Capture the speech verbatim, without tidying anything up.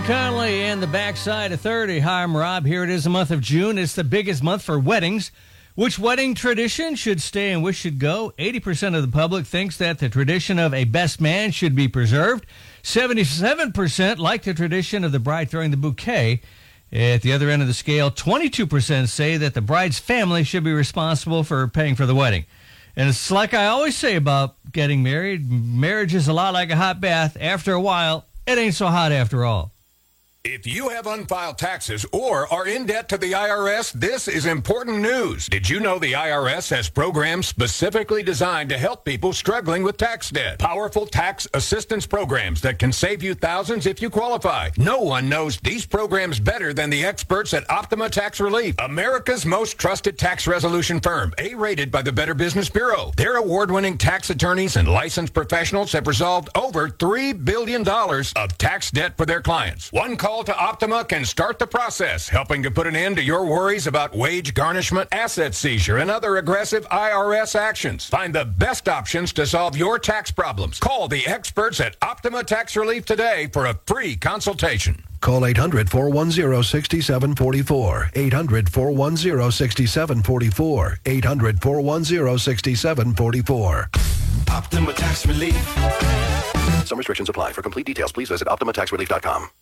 Connolly and the backside of thirty. Hi, I'm Rob. Here it is, the month of June. It's the biggest month for weddings. Which wedding tradition should stay and which should go? eighty percent of the public thinks that the tradition of a best man should be preserved. seventy-seven percent like the tradition of the bride throwing the bouquet. At the other end of the scale, twenty-two percent say that the bride's family should be responsible for paying for the wedding. And it's like I always say about getting married, marriage is a lot like a hot bath. After a while, it ain't so hot after all. If you have unfiled taxes or are in debt to the I R S, this is important news. Did you know the I R S has programs specifically designed to help people struggling with tax debt? Powerful tax assistance programs that can save you thousands if you qualify. No one knows these programs better than the experts at Optima Tax Relief, America's most trusted tax resolution firm, A-rated by the Better Business Bureau. Their award-winning tax attorneys and licensed professionals have resolved over three billion dollars of tax debt for their clients. One call to Optima can start the process, helping to put an end to your worries about wage garnishment, asset seizure, and other aggressive I R S actions. Find the best options to solve your tax problems. Call the experts at Optima Tax Relief today for a free consultation. Call eight hundred, four one zero, six seven four four. eight hundred, four one zero, six seven four four. eight hundred, four one zero, six seven four four. Optima Tax Relief. Some restrictions apply. For complete details, please visit optima tax relief dot com.